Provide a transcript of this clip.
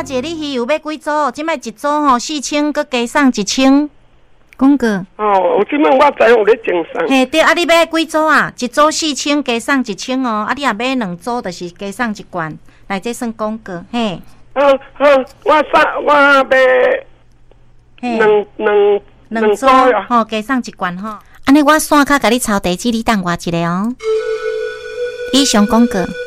姐，你鱼有要几组？即摆一组吼4000，佮加送1000。讲过。 哦，有即摆我知有咧种送。 嘿，对，啊，你要几组啊？一组4000，加送1000哦。啊，你若买2组，就是加送1罐。来，这算广告，嘿。 好，我要两组吼，加送1罐吼。安尼我线卡甲你抄地址，你等我一下哦。以上广告。